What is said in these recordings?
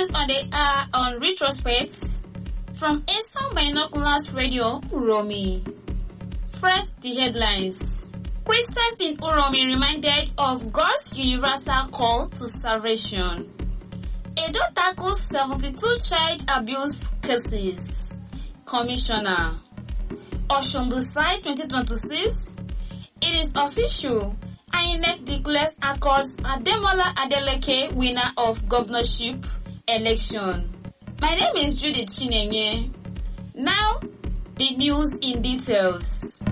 news on the hour on retrospect from Eastern Binoculars Radio, Uromi. First, the headlines. Christians in Uromi reminded of God's universal call to salvation. Edo tackles 72 child abuse cases. Commissioner. Osun Decide 2026. It is official. INEC declares Accords Ademola Adeleke winner of governorship election. My name is Judith Chinenye. Now, the news in details.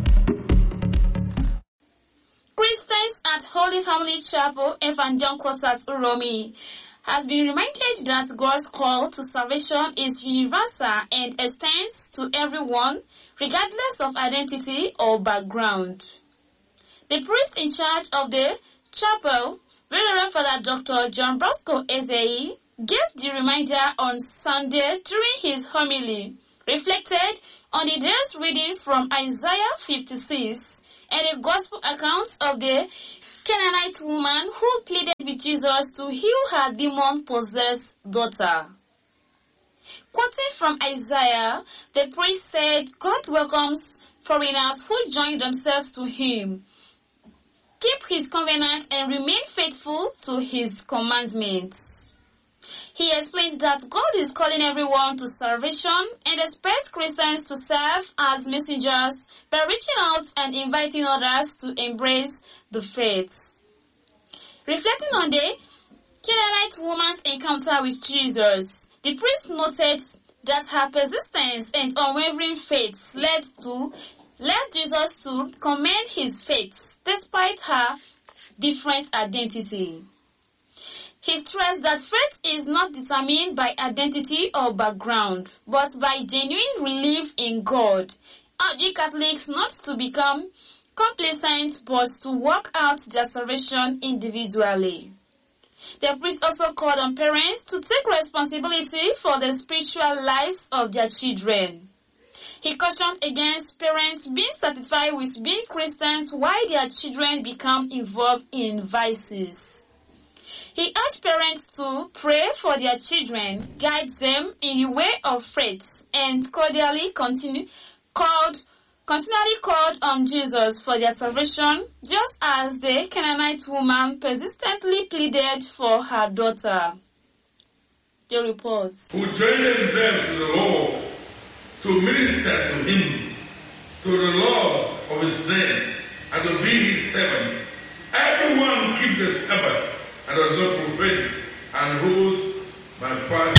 Christians at Holy Family Chapel, Evangelical Quarters, Uromi, has been reminded that God's call to salvation is universal and extends to everyone, regardless of identity or background. The priest in charge of the chapel, Reverend Father Dr. John Bosco Ezei, gave the reminder on Sunday during his homily, reflected on the day's reading from Isaiah 56 and the gospel accounts of the Canaanite woman who pleaded with Jesus to heal her demon-possessed daughter. Quoting from Isaiah, the priest said, God welcomes foreigners who join themselves to him, keep his covenant and remain faithful to his commandments. He explains that God is calling everyone to salvation and expects Christians to serve as messengers by reaching out and inviting others to embrace the faith. Reflecting on the Canaanite woman's encounter with Jesus, the priest noted that her persistence and unwavering faith led Jesus to commend his faith despite her different identity. He stressed that faith is not determined by identity or background, but by genuine belief in God, urging Catholics not to become complacent but to work out their salvation individually. The priest also called on parents to take responsibility for the spiritual lives of their children. He cautioned against parents being satisfied with being Christians while their children become involved in vices. He urged parents to pray for their children, guide them in the way of faith, and continually called on Jesus for their salvation, just as the Canaanite woman persistently pleaded for her daughter. The report. Who joined themselves to the Lord to minister to him, to the Lord of his name, and to be his servants. Everyone keeps the Sabbath and does not profane and holds my part.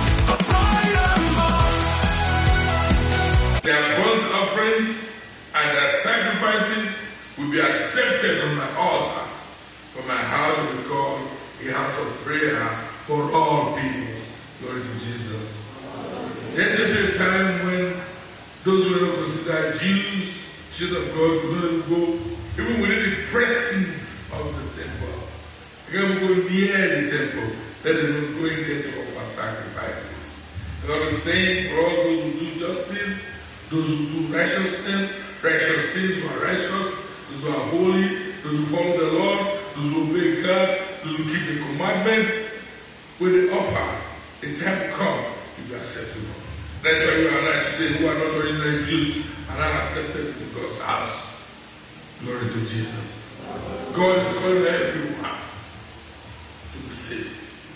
Their burnt offerings and their sacrifices will be accepted on my altar, for my house will be called a house of prayer for all people. Glory to Jesus. There will be a time when those who are considered Jews, children of God, will not go even within the precincts of the temple. They can go near the temple, let them go in there to offer sacrifices. God is saying for all those who do justice, those who do righteousness, righteous things who are righteous, those who are holy, those who follow the Lord, those who obey God, those who keep the commandments, when they offer, the time to come to be acceptable. That's why you and I today, who are not ordinary Jews, are not accepted to God's house. Glory to Jesus. God is calling everyone to be saved.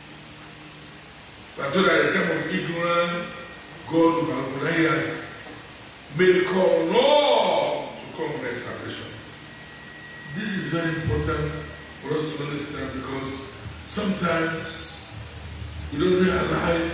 But so that at the time of ignorance, God will has made a call all to come to their salvation. This is very important for us to understand, because sometimes we don't realize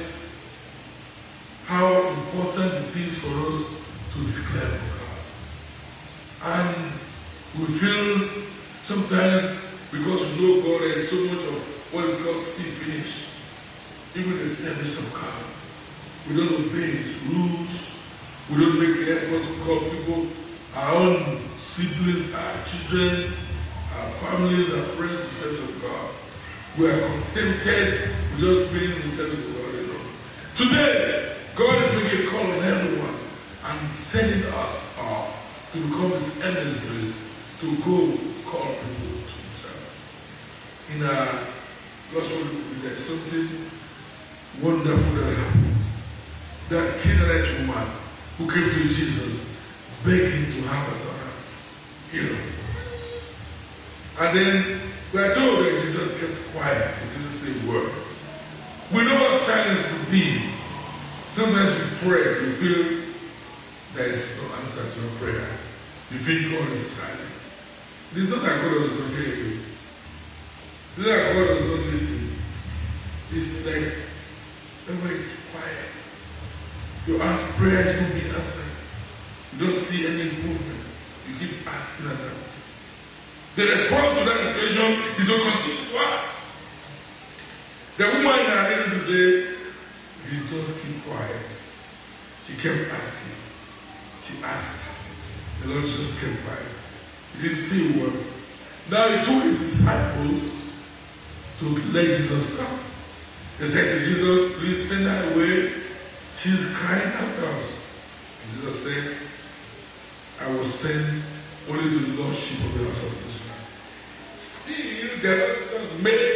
how important it is for us to declare God. And we feel sometimes, because we know God, there is so much of what is called see finish, even the service of God. We don't obey His rules. We don't make the effort to call people, our own siblings, our children, our families, our friends to the service of God. We are contented with just being in the service of God alone. Today, God is making a call on everyone and sending us off to become His emissaries to go call people to Himself. In our gospel, there's something wonderful that happened. That Canaanite woman who came to Jesus begging to have her daughter healed. And then we are told that Jesus kept quiet. He didn't say a word. We know what silence could be. Sometimes you pray, you feel there is no answer to your prayer. You feel God is silent. It is not that God does not hear you. It is not that God does not listen. It's like everybody is quiet. You ask prayers will be answered. You don't see any improvement. You keep asking and asking. The response to that situation is to continue to ask. The woman in her name today did not keep quiet. She kept asking. She asked. The Lord Jesus kept quiet. He didn't say a word. Now he told his disciples to let Jesus come. They said to Jesus, please send her away. She's crying after us. And Jesus said, I will send only to the Lordship of the house of Israel. Still, the Lord Jesus made